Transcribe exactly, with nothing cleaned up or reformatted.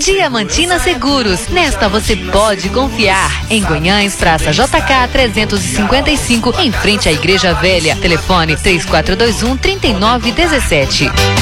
Diamantina Seguros, nesta você pode confiar. Em Goiânia, Praça J K trezentos e cinquenta e cinco, em frente à Igreja Velha. Telefone três quatro dois um, três nove um sete.